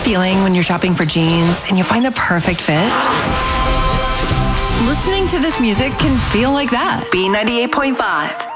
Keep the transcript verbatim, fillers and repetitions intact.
feeling when you're shopping for jeans and you find the perfect fit? Listening to this music can feel like that. B ninety-eight point five.